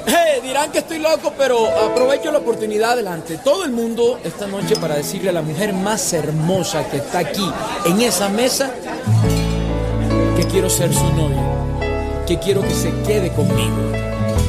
Dirán que estoy loco, pero aprovecho la oportunidad delante de todo el mundo esta noche para decirle a la mujer más hermosa que está aquí en esa mesa que quiero ser su novio, que quiero que se quede conmigo.